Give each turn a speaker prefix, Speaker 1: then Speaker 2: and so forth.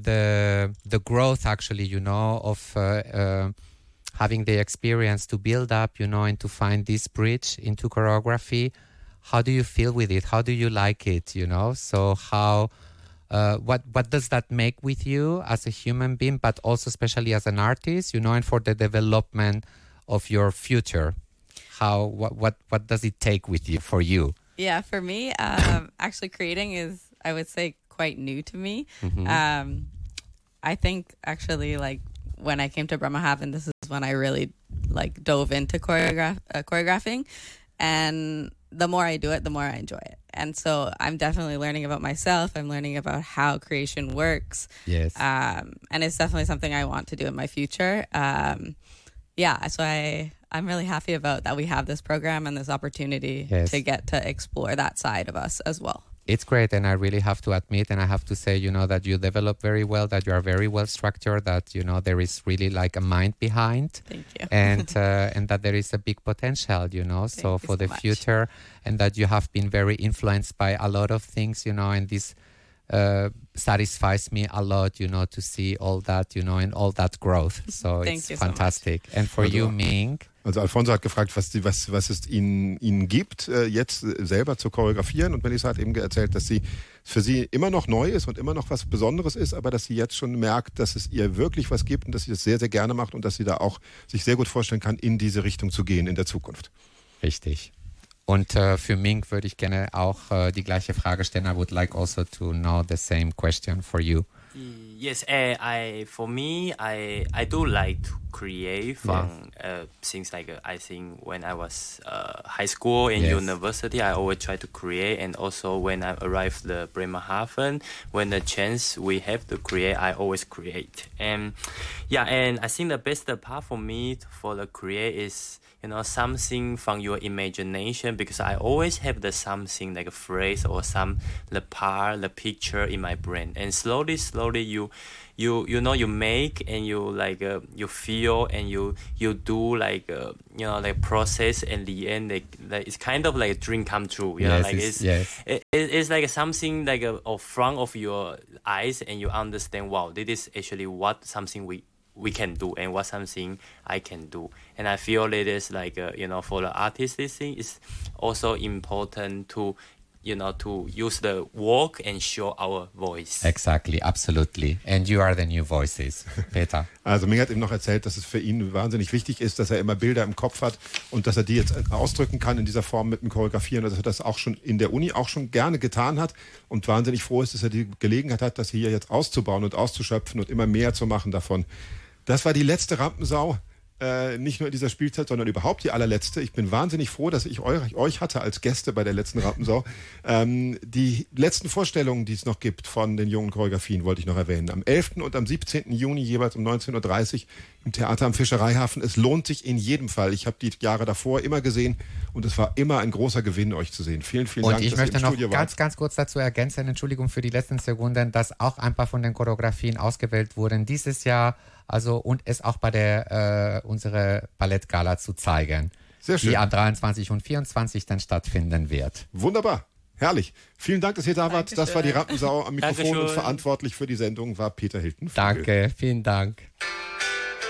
Speaker 1: the growth actually, of having the experience to build up, and to find this bridge into choreography. How do you feel with it? How do you like it? So how, what does that make with you as a human being, but also especially as an artist, and for the development of your future? What does it take with you for you?
Speaker 2: Yeah, for me, actually creating is, I would say, quite new to me. I think actually, like, when I came to Bremerhaven, this is when I really dove into choreographing, and the more I do it, the more I enjoy it. And so I'm definitely learning about myself. I'm learning about how creation works.
Speaker 1: Yes.
Speaker 2: And it's definitely something I want to do in my future. So I'm really happy about that we have this program and this opportunity to get to explore that side of us as well.
Speaker 1: It's great, and I really have to admit, and I have to say, that you develop very well, that you are very well structured, that, there is really like a mind behind.
Speaker 2: Thank you.
Speaker 1: And that there is a big potential, so for the future, and that you have been very influenced by a lot of things, and this satisfies me a lot, to see all that, and all that growth. So it's fantastic. And for you, Ming?
Speaker 3: Also Alfonso hat gefragt, was es ihnen gibt, jetzt selber zu choreografieren. Und Melissa hat eben erzählt, dass für sie immer noch neu ist und immer noch was Besonderes ist, aber dass sie jetzt schon merkt, dass es ihr wirklich was gibt und dass sie das sehr, sehr gerne macht und dass sie da auch sich sehr gut vorstellen kann, in diese Richtung zu gehen in der Zukunft.
Speaker 1: Richtig. Und für Ming würde ich gerne auch die gleiche Frage stellen. I would like also to know the same question for you.
Speaker 4: Yes, I do like to create from things like I think when I was high school and university, I always try to create, and also when I arrived the Bremerhaven, when the chance we have to create, I always create. And I think the best part for me for the create is something from your imagination, because I always have the something like a phrase or the picture in my brain, and slowly you make, and you feel, and you do process, and the end it's kind of like a dream come true. It's like something like a front of your eyes, and you understand, wow, this is actually what something we can do, and what something I can do. And I feel it is like for the artist, this thing is also important to use the work and show our voice.
Speaker 1: Exactly, absolutely. And you are the new voices. Peter.
Speaker 3: Also Ming hat ihm noch erzählt, dass es für ihn wahnsinnig wichtig ist, dass er immer Bilder im Kopf hat und dass er die jetzt ausdrücken kann in dieser Form mit dem Choreografieren, dass er das auch schon in der Uni auch schon gerne getan hat und wahnsinnig froh ist, dass er die Gelegenheit hat, das hier jetzt auszubauen und auszuschöpfen und immer mehr zu machen davon. Das war die letzte Rampensau, nicht nur in dieser Spielzeit, sondern überhaupt die allerletzte. Ich bin wahnsinnig froh, dass ich euch hatte als Gäste bei der letzten Rampensau. Die letzten Vorstellungen, die es noch gibt von den jungen Choreografien, wollte ich noch erwähnen. Am 11. und am 17. Juni jeweils um 19.30 Uhr im Theater am Fischereihafen. Es lohnt sich in jedem Fall. Ich habe die Jahre davor immer gesehen und es war immer ein großer Gewinn, euch zu sehen. Vielen, vielen Dank,
Speaker 1: dass ihr im Studio wart. Und ich möchte noch ganz kurz dazu ergänzen, Entschuldigung für die letzten Sekunden, dass auch ein paar von den Choreografien ausgewählt wurden dieses Jahr, und es auch bei der unsere Ballettgala zu zeigen,
Speaker 3: sehr schön,
Speaker 1: die am 23 und 24 dann stattfinden wird.
Speaker 3: Wunderbar, herrlich. Vielen Dank, dass ihr da wart.
Speaker 2: Dankeschön.
Speaker 3: Das war die Rampensau am Mikrofon.
Speaker 4: Dankeschön.
Speaker 3: Und verantwortlich für die Sendung war Peter Hilton.
Speaker 1: Danke, vielen Dank.